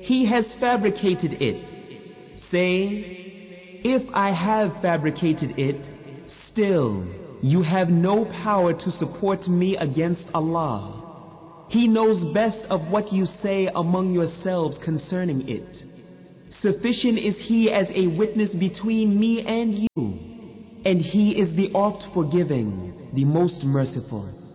He has fabricated it. Say, if I have fabricated it, still you have no power to support me against Allah. He knows best of what you say among yourselves concerning it. Sufficient is He as a witness between me and you, and He is the oft forgiving, the most merciful.